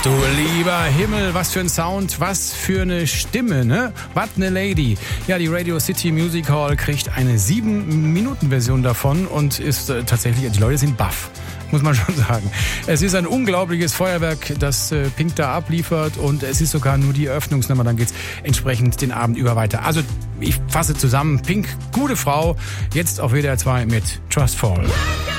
Du lieber Himmel, was für ein Sound, was für eine Stimme, ne? What a Lady. Ja, die Radio City Music Hall kriegt eine 7-Minuten-Version davon und ist tatsächlich, die Leute sind baff, muss man schon sagen. Es ist ein unglaubliches Feuerwerk, das Pink da abliefert und es ist sogar nur die Eröffnungsnummer, dann geht's entsprechend den Abend über weiter. Also ich fasse zusammen, Pink, gute Frau, jetzt auf WDR 2 mit Trust Fall.